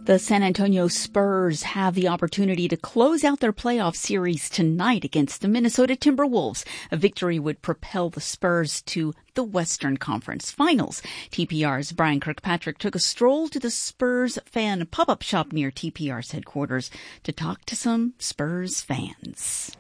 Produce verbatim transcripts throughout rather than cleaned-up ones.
The San Antonio Spurs have the opportunity to close out their playoff series tonight against the Minnesota Timberwolves. A victory would propel the Spurs to the Western Conference Finals. T P R's Brian Kirkpatrick took a stroll to the Spurs fan pop-up shop near T P R's headquarters to talk to some Spurs fans.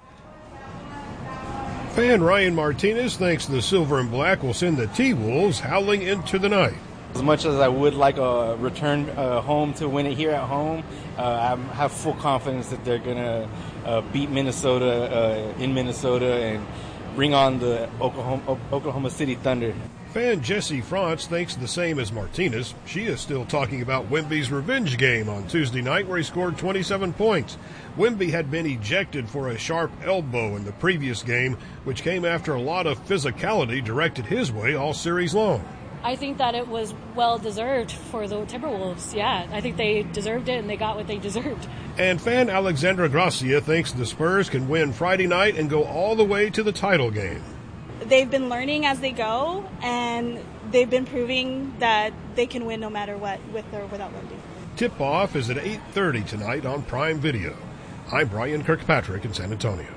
Fan Ryan Martinez thinks the Silver and Black will send the T-Wolves howling into the night. As much as I would like a return uh, home to win it here at home, uh, I have full confidence that they're going to uh, beat Minnesota uh, in Minnesota and bring on the Oklahoma, Oklahoma City Thunder. Fan Jessie Franz thinks the same as Martinez. She is still talking about Wemby's revenge game on Tuesday night where he scored twenty-seven points. Wemby had been ejected for a sharp elbow in the previous game, which came after a lot of physicality directed his way all series long. I think that it was well-deserved for the Timberwolves. Yeah, I think they deserved it, and they got what they deserved. And fan Alexandra Gracia thinks the Spurs can win Friday night and go all the way to the title game. They've been learning as they go, and they've been proving that they can win no matter what, with or without Wemby. Tip-off is at eight thirty tonight on Prime Video. I'm Brian Kirkpatrick in San Antonio.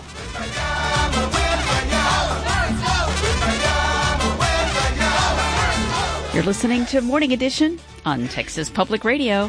You're listening to Morning Edition on Texas Public Radio.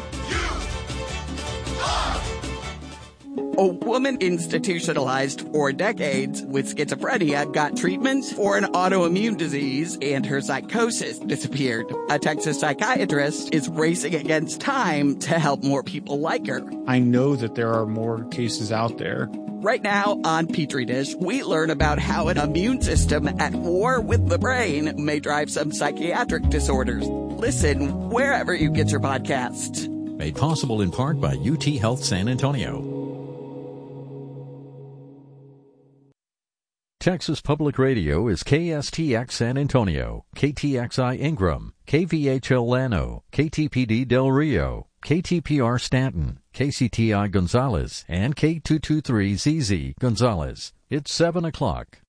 A woman institutionalized for decades with schizophrenia got treatment for an autoimmune disease, and her psychosis disappeared. A Texas psychiatrist is racing against time to help more people like her. I know that there are more cases out there. Right now on Petri Dish, we learn about how an immune system at war with the brain may drive some psychiatric disorders. Listen wherever you get your podcasts. Made possible in part by U T Health San Antonio. Texas Public Radio is K S T X San Antonio, K T X I Ingram, K V H L Llano, K T P D Del Rio, K T P R Stanton, K C T I Gonzales, and K two twenty-three Z Z Gonzales. It's seven o'clock.